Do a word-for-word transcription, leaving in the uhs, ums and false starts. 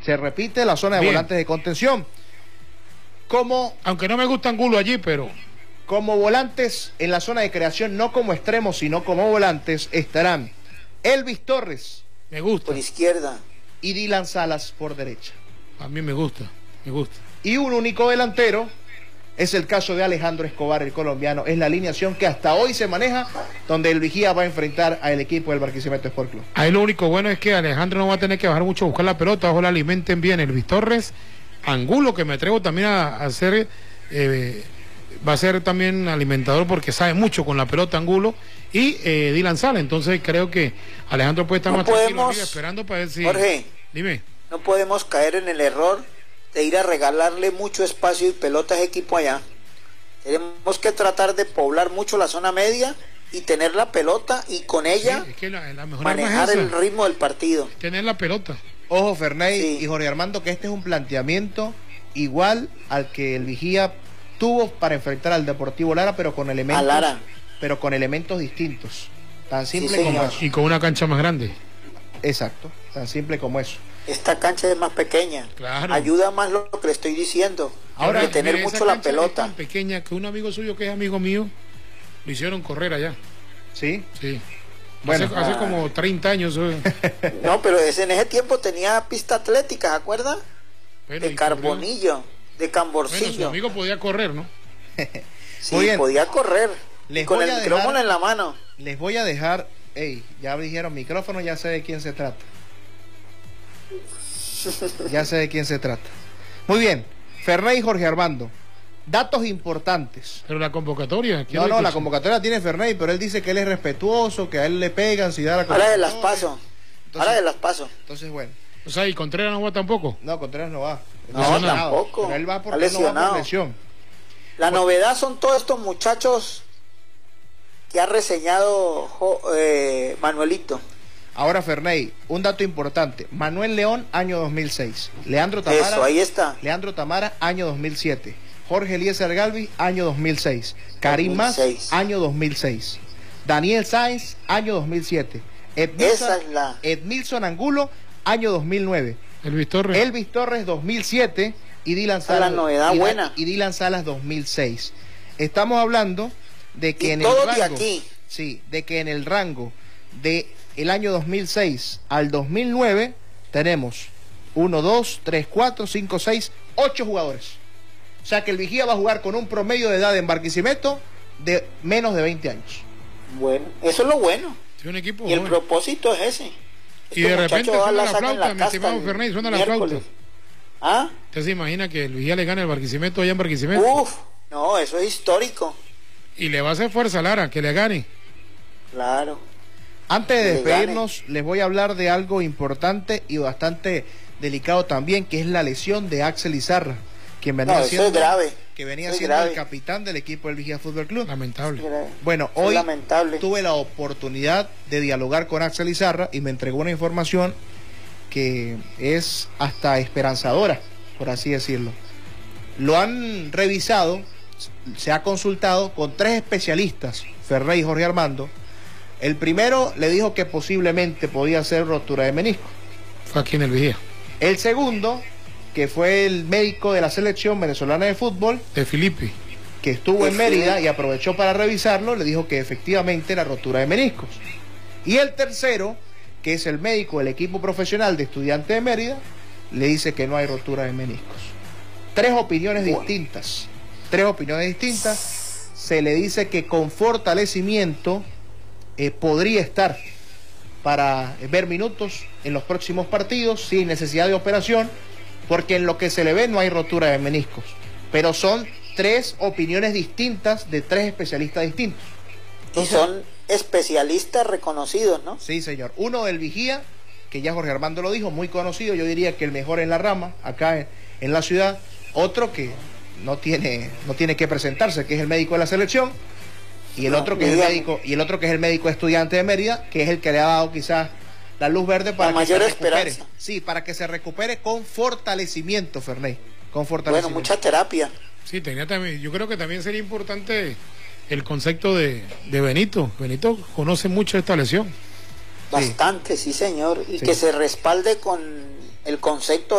Se repite la zona de Bien. volantes de contención. Como, Aunque no me gusta Angulo allí, pero... como volantes en la zona de creación, no como extremos, sino como volantes, estarán Elvis Torres Me gusta. Por izquierda. y Dylan Salas por derecha. A mí me gusta, me gusta. Y un único delantero, es el caso de Alejandro Escobar, el colombiano. Es la alineación que hasta hoy se maneja, donde el Vigía va a enfrentar al equipo del Barquisimeto Sport Club. Ahí lo único bueno es que Alejandro no va a tener que bajar mucho a buscar la pelota, ojalá alimenten bien Elvis Torres, Angulo, que me atrevo también a, a hacer, eh, va a ser también alimentador porque sabe mucho con la pelota Angulo, y eh, Dylan Sala. Entonces creo que Alejandro puede estar No más tranquilo podemos, arriba, esperando para ver si... Jorge, Dime. no podemos caer en el error de ir a regalarle mucho espacio y pelota a ese equipo allá. Tenemos que tratar de poblar mucho la zona media y tener la pelota y con ella Sí, es que la, la mejor arma manejar es esa, el ritmo del partido. tener la pelota. Ojo, Ferney Sí. y Jorge Armando, que este es un planteamiento igual al que el Vigía tuvo para enfrentar al Deportivo Lara, pero con elementos, A Lara. pero con elementos distintos. Tan simple Sí, como señor. eso. Y con una cancha más grande. Exacto, tan simple como eso. Esta cancha es más pequeña. Claro. Ayuda más lo que le estoy diciendo. Ahora, Hay que tener mire, esa mucho la cancha es pelota. tan pequeña que un amigo suyo que es amigo mío lo hicieron correr allá. ¿Sí? Sí. Bueno. hace, hace como treinta años. eh. No, pero ese, en ese tiempo tenía pista atlética, ¿se acuerda? Bueno, y De corrió. Carbonillo, de Bueno, su Camborcillo. amigo podía correr, ¿no? Sí, Muy bien. podía correr. Les Y con voy el a dejar- micrófono en la mano. Les voy a dejar, hey, ya dijeron micrófono, ya sé de quién se trata. Ya sé de quién se trata. Muy bien, Ferney y Jorge Armando, datos importantes. Pero la convocatoria. ¿qué No, le no, la dice? convocatoria tiene Ferney, pero él dice que él es respetuoso, que a él le pegan si da la Ahora de las convocatoria. paso. Entonces- Ahora de las paso. Entonces, bueno, O sea, y Contreras no va tampoco. no, Contreras no va. No, Lesionado, tampoco. Pero él va porque Está él no va por lesionado. lesión. La novedad son todos estos muchachos que ha reseñado Jo- eh, Manuelito. Ahora, Ferney, un dato importante. Manuel León, año dos mil seis. Leandro Tamara, Eso, ahí está. Leandro Tamara, año dos mil siete. Jorge Eliezer Galvi, año dos mil seis. Karim Mas, dos mil seis. año dos mil seis. Daniel Sáenz, año dos mil siete. Edmilson, Esa es la- Edmilson Angulo, año dos mil nueve. Elvis Torres. Elvis Torres, dos mil siete. Y Dylan Esa es Salas, la novedad y, buena. y Dylan Salas, dos mil seis. Estamos hablando de que Y en el todos de rango, aquí. sí, de que en el rango de el año dos mil seis al dos mil nueve tenemos uno, dos, tres, cuatro, cinco, seis, ocho jugadores. O sea que el Vigía va a jugar con un promedio de edad en Barquisimeto de menos de veinte años. Bueno, eso es lo bueno. Sí, un equipo Y el joven. propósito es ese. Y de Estos repente muchachos suena la la sacan en flauta, mi casta estimado el Fernández, suena la miércoles. flauta. ¿Ah? ¿Usted se imagina que el Vigía le gana el Barquisimeto allá en Barquisimeto? Uf, no, eso es histórico. Y le va a hacer fuerza a Lara, que le gane. Claro. Antes de Que le despedirnos, les voy a hablar de algo importante y bastante delicado también, que es la lesión de Axel Izarra, quien venía No, eso siendo, es grave. que venía Eso es siendo el grave. capitán del equipo del Vigía Fútbol Club. Lamentable. Bueno, Eso es hoy lamentable. tuve la oportunidad de dialogar con Axel Izarra y me entregó una información que es hasta esperanzadora, por así decirlo. Lo han revisado, se ha consultado con tres especialistas, Ferrey y Jorge Armando. El primero le dijo que posiblemente podía ser rotura de menisco. Fue aquí en el Vigía. El segundo, que fue el médico de la selección venezolana de fútbol, De Filippi. que estuvo en Sí. Mérida y aprovechó para revisarlo, le dijo que efectivamente era rotura de meniscos. Y el tercero, que es el médico del equipo profesional de Estudiantes de Mérida, le dice que no hay rotura de meniscos. Tres opiniones Bueno. distintas. Tres opiniones distintas. Se le dice que con fortalecimiento eh, podría estar para eh, ver minutos en los próximos partidos sin necesidad de operación, porque en lo que se le ve no hay rotura de meniscos. Pero son tres opiniones distintas de tres especialistas distintos. Y son especialistas reconocidos, ¿no? Sí, señor. Uno del Vigía, que ya Jorge Armando lo dijo, muy conocido, yo diría que el mejor en la rama, acá en, en la ciudad. Otro que no tiene, no tiene que presentarse, que es el médico de la selección. Y el No, otro que es el dígame. médico, y el otro que es el médico estudiante de Mérida, que es el que le ha dado quizás la luz verde para La que se mayor recupere. esperanza. Sí, para que se recupere con fortalecimiento, Ferney. Con Bueno, fortalecimiento. mucha terapia. Sí, tenía también. Yo creo que también sería importante el concepto de, de Benito. Benito conoce mucho esta lesión. Bastante, sí, señor. Y Sí. que se respalde con el concepto